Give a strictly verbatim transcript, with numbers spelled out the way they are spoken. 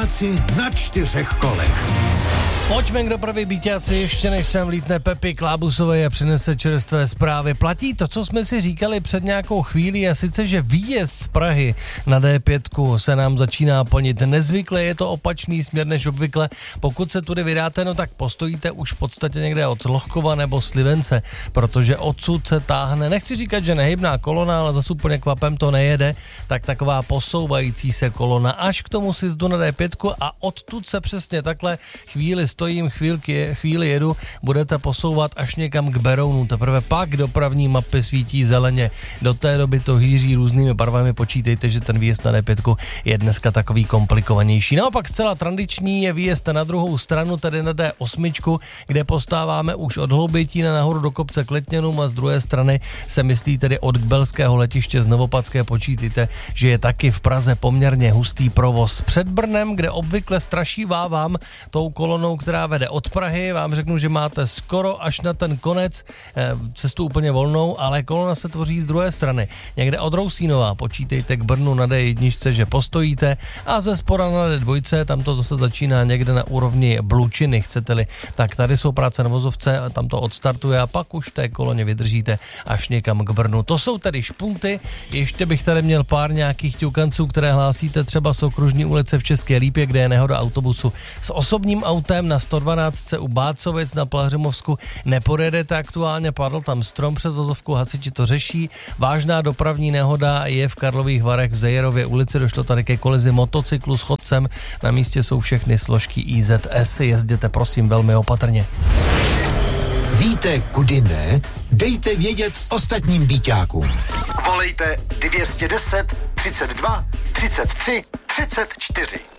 Byťáci na čtyřech kolech. Pojďme k dopravě, byťáci, ještě než sem lítne Pepi Klábusové a přinese čerstvé zprávy. Platí to, co jsme si říkali před nějakou chvílí, a sice, že výjezd z Prahy na dé pět se nám začíná plnit. Nezvykle je to opačný směr než obvykle. Pokud se tudy vydáte, no tak postojíte už v podstatě někde od Lohkova nebo Slivence, protože odsud se táhne, nechci říkat, že nehybná kolona, ale zase úplně kvapem to nejede, tak taková posouvající se kolona až k tomu sjezdu na dé pět a odtud se přesně takhle chvíli stojím, chvílky, chvíli jedu, budete posouvat až někam k Berounu. Teprve pak dopravní mapy svítí zeleně. Do té doby to hýří různými barvami, počítejte, že ten výjezd na dé pět je dneska takový komplikovanější. Naopak zcela tradiční je výjezd na druhou stranu, tedy na dé osm, kde postáváme už od Hloubětína nahoru do kopce k Letňanům a z druhé strany se myslí tedy od Kbelského letiště z Novopadské. Počítejte, že je taky v Praze poměrně hustý provoz. Před Brnem, kde obvykle strašívá vám tou kolonou, která vede od Prahy, vám řeknu, že máte skoro až na ten konec cestu úplně volnou, ale kolona se tvoří z druhé strany. Někde od Rousínova, počítejte k Brnu na dé jedna, že postojíte, a ze spora na dé dva, tam to zase začíná někde na úrovni Blučiny, chcete-li. Tak tady jsou práce na vozovce, tam to odstartuje a pak už v té koloně vydržíte až někam k Brnu. To jsou tedy špunty, ještě bych tady měl pár nějakých ťukanců, které hlásíte třeba z Okružní ulice v České Lípě, kde je nehoda autobusu s osobním autem na sto dvanáct u Bácovic na Plahřimovsku. Nepojedete aktuálně, padl tam strom před vozovkou, hasiči to řeší. Vážná dopravní nehoda je v Karlových Varech v Zejerově ulici, došlo tady ke kolizi motocyklu s chodcem, na místě jsou všechny složky í zet es, jezděte prosím velmi opatrně. Víte, kudy ne? Dejte vědět ostatním byťákům. Volejte dvě stě deset, třicet dva, třicet tři, třicet čtyři.